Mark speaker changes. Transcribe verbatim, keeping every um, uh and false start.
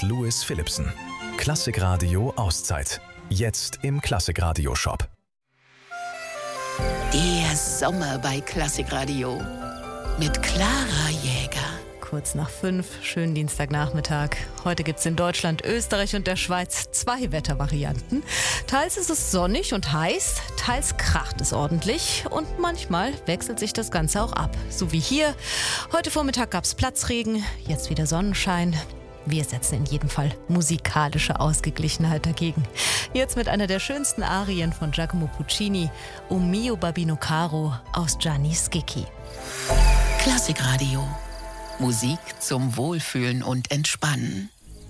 Speaker 1: und Louis Philippson. Klassikradio Auszeit. Jetzt im Klassikradio Shop.
Speaker 2: Der Sommer bei Klassikradio mit Clara Jäger.
Speaker 3: Kurz nach fünf, schönen Dienstagnachmittag. Heute gibt es in Deutschland, Österreich und der Schweiz zwei Wettervarianten. Teils ist es sonnig und heiß, teils kracht es ordentlich und manchmal wechselt sich das Ganze auch ab. So wie hier. Heute Vormittag gab es Platzregen, jetzt wieder Sonnenschein. Wir setzen in jedem Fall musikalische Ausgeglichenheit dagegen. Jetzt mit einer der schönsten Arien von Giacomo Puccini, O mio Babbino Caro aus Gianni Schicchi.
Speaker 2: Klassikradio. Musik zum Wohlfühlen und Entspannen.